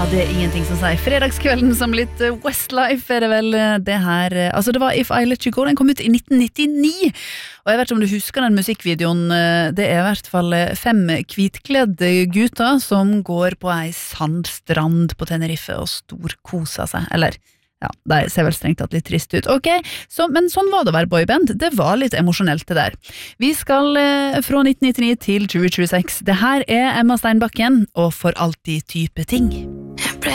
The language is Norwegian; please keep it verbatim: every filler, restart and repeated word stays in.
det er ingenting som sier fredagskvelden som litt Westlife er det vel det her. Altså det var If I Let You Go, den kom ut i nitten nittini. Og jeg vet ikke om du husker den musikkvideoen, det er i hvert fall fem hvitkledde gutter som går på ei sandstrand på Tenerife og storkoser seg, eller ja, det ser vel strengt tatt litt trist ut. Ok, så, men sånn var det å være boyband, det var litt emosjonelt det der. Vi skal eh, fra nitten nittini til tjue tjueseks. Det her er Emma Steinbakken og For alltid type ting.